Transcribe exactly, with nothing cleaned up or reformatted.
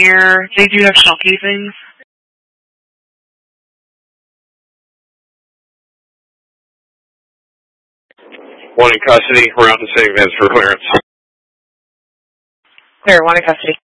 here. They do have shell casings. One in custody. We're out to save events for clearance. Clear, one in custody.